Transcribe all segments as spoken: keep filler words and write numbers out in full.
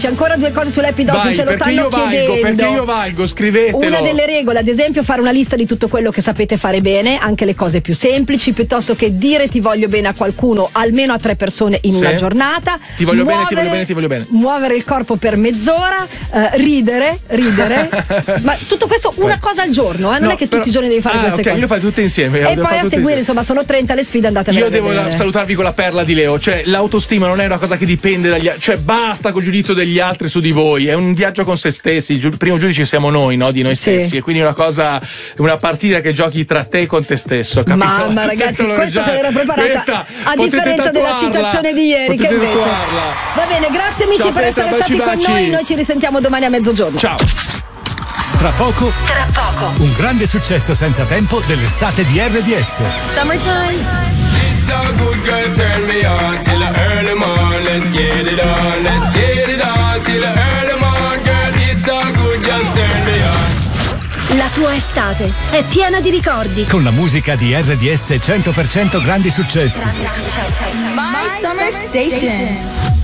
amici, ancora due cose sull'Happy Dog, Vai, ce lo perché stanno io valgo, chiedendo. perché io valgo, scrivetelo. Una delle regole, ad esempio, fare una lista di tutto quello che sapete fare bene, anche le cose più semplici, piuttosto che dire ti voglio bene a qualcuno, almeno a tre persone in Sì. una giornata. Ti voglio muovere, bene, ti voglio bene, ti voglio bene. Muovere il corpo per mezz'ora, eh, ridere, ridere. Ma tutto questo una cosa al giorno, eh? non No, è che però- tutti i giorni devi fare ah, queste ok, cose. io fate tutte insieme. E devo poi fare a tutte seguire, insieme. insomma, sono trenta le sfide, andatevele Io a devo vedere. salutarvi con la perla di Leo, cioè l'autostima non è una cosa che dipende dagli altri, cioè basta col giudizio degli altri su di voi, è un viaggio con se stessi, il primo giudice siamo noi, no? Di noi Sì. stessi, e quindi è una cosa, una partita che giochi tra te e con te stesso, capito? Mamma, ragazzi, questa se l'era preparata, Questa, a potete differenza della tatuarla, citazione di ieri, che potete invece tatuarla. va bene. Grazie amici Ciao, per essere Petra, stati baci, con baci. noi. Noi ci risentiamo domani a mezzogiorno. Ciao. Tra poco, Tra poco. un grande successo senza tempo dell'estate di R D S. Summertime. It's a good girl, turn me on till the early morning. Let's get it on, let's get it on till the early morning. Girl, it's a good, just turn me on. La tua estate è piena di ricordi. Con la musica di R D S cento per cento grandi successi. My Summer Station.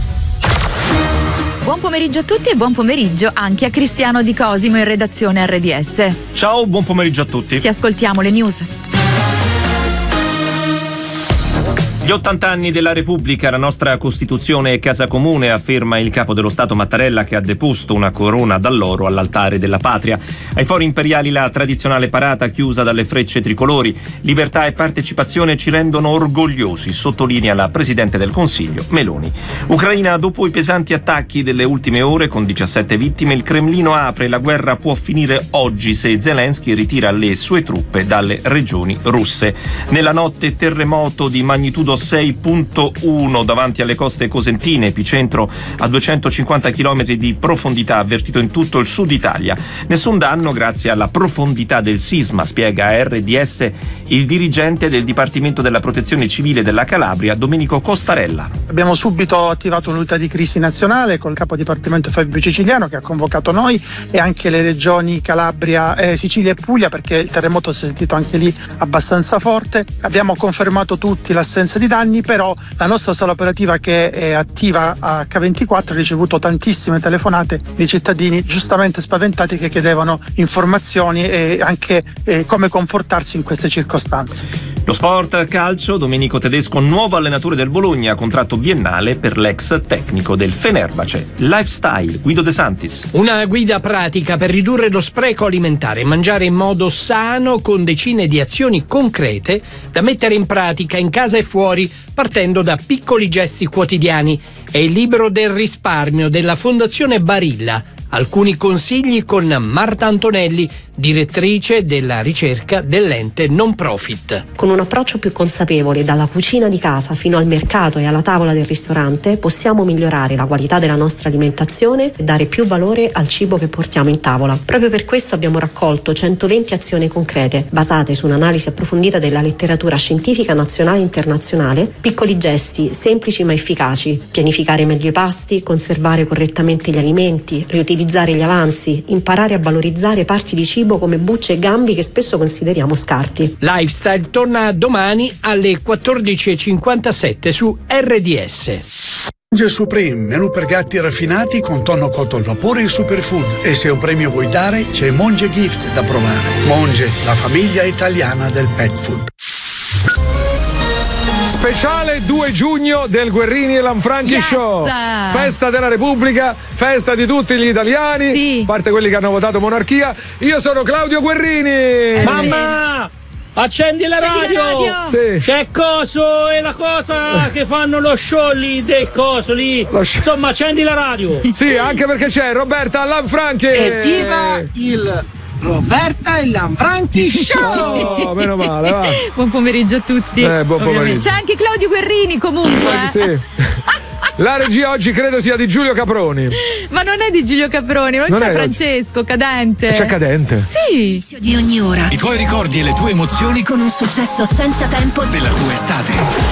Buon pomeriggio a tutti e buon pomeriggio anche a Cristiano Di Cosimo in redazione R D S. Ciao, buon pomeriggio a tutti. Ti ascoltiamo le news. Gli ottanta anni della Repubblica, la nostra Costituzione è casa comune, afferma il capo dello Stato Mattarella, che ha deposto una corona d'alloro all'altare della patria. Ai fori imperiali la tradizionale parata chiusa dalle frecce tricolori. Libertà e partecipazione ci rendono orgogliosi, sottolinea la Presidente del Consiglio, Meloni. Ucraina, dopo i pesanti attacchi delle ultime ore con diciassette vittime, il Cremlino apre, la guerra può finire oggi se Zelensky ritira le sue truppe dalle regioni russe. Nella notte terremoto di magnitudo sei virgola uno davanti alle coste cosentine, epicentro a duecentocinquanta chilometri di profondità, avvertito in tutto il sud Italia. Nessun danno grazie alla profondità del sisma, spiega a R D S il dirigente del Dipartimento della Protezione Civile della Calabria, Domenico Costarella. Abbiamo subito attivato un'unità di crisi nazionale col capo dipartimento F B I siciliano, che ha convocato noi e anche le regioni Calabria, eh, Sicilia e Puglia, perché il terremoto si è sentito anche lì abbastanza forte. Abbiamo confermato tutti l'assenza di danni, però la nostra sala operativa, che è attiva a acca ventiquattro, ha ricevuto tantissime telefonate di cittadini giustamente spaventati che chiedevano informazioni e anche eh, come comportarsi in queste circostanze. Lo sport, calcio, Domenico Tedesco, nuovo allenatore del Bologna, contratto biennale per l'ex tecnico del Fenerbahce. Lifestyle, Guido De Santis. Una guida pratica per ridurre lo spreco alimentare, mangiare in modo sano con decine di azioni concrete da mettere in pratica in casa e fuori, partendo da piccoli gesti quotidiani. È il libro del risparmio della Fondazione Barilla. Alcuni consigli con Marta Antonelli, direttrice della ricerca dell'ente non profit. Con un approccio più consapevole, dalla cucina di casa fino al mercato e alla tavola del ristorante, possiamo migliorare la qualità della nostra alimentazione e dare più valore al cibo che portiamo in tavola. Proprio per questo abbiamo raccolto centoventi azioni concrete, basate su un'analisi approfondita della letteratura scientifica nazionale e internazionale, piccoli gesti semplici ma efficaci: pianificare meglio i pasti, conservare correttamente gli alimenti, riutilizzare gli avanzi, imparare a valorizzare parti di cibo come bucce e gambi che spesso consideriamo scarti. Lifestyle torna domani alle quattordici e cinquantasette su R D S. Monge Supreme, menù per gatti raffinati con tonno cotto al vapore e superfood. E se un premio vuoi dare, c'è Monge Gift da provare. Monge, la famiglia italiana del pet food. Speciale due giugno del Guerrini e Lanfranchi Yes! Show. Festa della Repubblica, festa di tutti gli italiani, Sì. a parte quelli che hanno votato monarchia. Io sono Claudio Guerrini. Mamma! Accendi la Accendi radio! la radio! Sì. C'è coso e la cosa che fanno lo show lì del coso lì. Lo show. Insomma, accendi la radio! Sì, anche perché c'è Roberta Lanfranchi. Evviva il Roberta e Lanfranchi Show! Oh, meno male, va. Buon pomeriggio a tutti. Eh, buon Ovviamente. pomeriggio. C'è anche Claudio Guerrini comunque. Sì. La regia oggi credo sia di Giulio Caproni. Ma non è di Giulio Caproni, non, Non c'è è Francesco Cadente. C'è Cadente. Sì. Di ogni ora. I tuoi ricordi e le tue emozioni Con un successo senza tempo della tua estate.